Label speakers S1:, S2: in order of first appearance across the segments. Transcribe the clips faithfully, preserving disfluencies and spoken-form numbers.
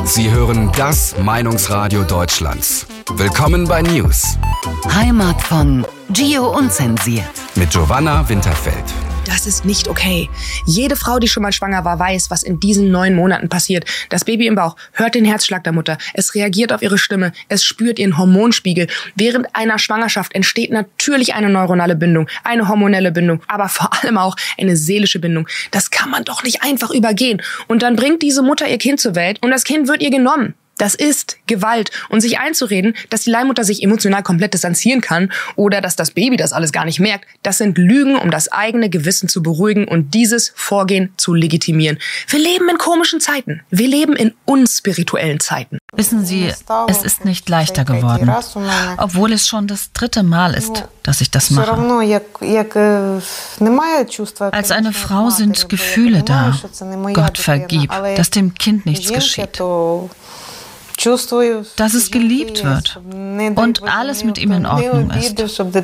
S1: Sie hören das Meinungsradio Deutschlands. Willkommen bei News.
S2: Heimat von Gio Unzensiert.
S1: Mit Giovanna Winterfeld.
S3: Das ist nicht okay. Jede Frau, die schon mal schwanger war, weiß, was in diesen neun Monaten passiert. Das Baby im Bauch hört den Herzschlag der Mutter. Es reagiert auf ihre Stimme. Es spürt ihren Hormonspiegel. Während einer Schwangerschaft entsteht natürlich eine neuronale Bindung, eine hormonelle Bindung, aber vor allem auch eine seelische Bindung. Das kann man doch nicht einfach übergehen. Und dann bringt diese Mutter ihr Kind zur Welt und das Kind wird ihr genommen. Das ist Gewalt. Und sich einzureden, dass die Leihmutter sich emotional komplett distanzieren kann oder dass das Baby das alles gar nicht merkt, das sind Lügen, um das eigene Gewissen zu beruhigen und dieses Vorgehen zu legitimieren. Wir leben in komischen Zeiten. Wir leben in unspirituellen Zeiten.
S4: Wissen Sie, es ist nicht leichter geworden, obwohl es schon das dritte Mal ist, dass ich das mache. Als eine Frau sind Gefühle da. Gott vergib, dass dem Kind nichts geschieht. Dass es geliebt wird und alles mit ihm in Ordnung ist.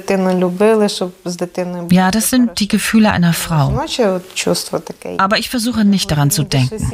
S4: Ja, das sind die Gefühle einer Frau. Aber ich versuche nicht daran zu denken.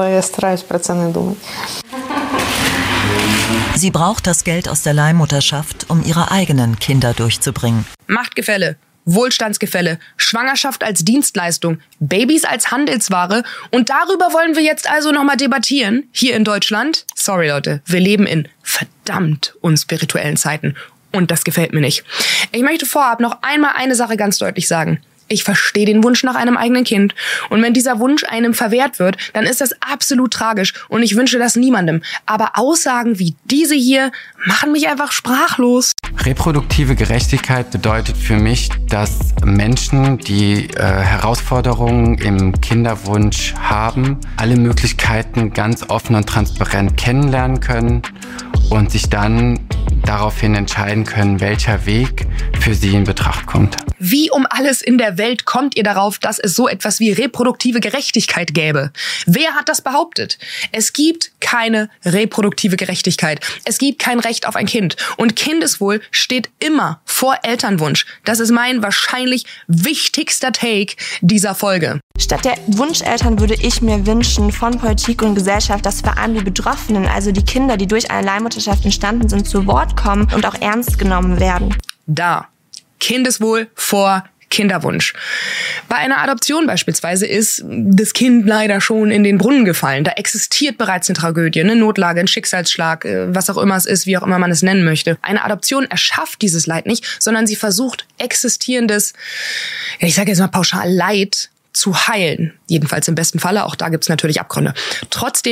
S5: Sie braucht das Geld aus der Leihmutterschaft, um ihre eigenen Kinder durchzubringen.
S3: Machtgefälle, Wohlstandsgefälle, Schwangerschaft als Dienstleistung, Babys als Handelsware und darüber wollen wir jetzt also nochmal debattieren, hier in Deutschland. Sorry Leute, wir leben in verdammt unspirituellen Zeiten und das gefällt mir nicht. Ich möchte vorab noch einmal eine Sache ganz deutlich sagen. Ich verstehe den Wunsch nach einem eigenen Kind. Und wenn dieser Wunsch einem verwehrt wird, dann ist das absolut tragisch. Und ich wünsche das niemandem. Aber Aussagen wie diese hier machen mich einfach sprachlos.
S6: Reproduktive Gerechtigkeit bedeutet für mich, dass Menschen, die äh, Herausforderungen im Kinderwunsch haben, alle Möglichkeiten ganz offen und transparent kennenlernen können und sich dann daraufhin entscheiden können, welcher Weg für sie in Betracht kommt.
S3: Wie um alles in der Welt kommt ihr darauf, dass es so etwas wie reproduktive Gerechtigkeit gäbe? Wer hat das behauptet? Es gibt keine reproduktive Gerechtigkeit. Es gibt kein Recht auf ein Kind. Und Kindeswohl steht immer vor Elternwunsch. Das ist mein wahrscheinlich wichtigster Take dieser Folge.
S7: Statt der Wunscheltern würde ich mir wünschen von Politik und Gesellschaft, dass vor allem die Betroffenen, also die Kinder, die durch eine Leihmutterschaft entstanden sind, zu Wort kommen und auch ernst genommen werden.
S3: Da. Kindeswohl vor Kinderwunsch. Bei einer Adoption beispielsweise ist das Kind leider schon in den Brunnen gefallen. Da existiert bereits eine Tragödie, eine Notlage, ein Schicksalsschlag, was auch immer es ist, wie auch immer man es nennen möchte. Eine Adoption erschafft dieses Leid nicht, sondern sie versucht existierendes, ich sage jetzt mal pauschal Leid zu heilen. Jedenfalls im besten Falle, auch da gibt's natürlich Abgründe. Trotzdem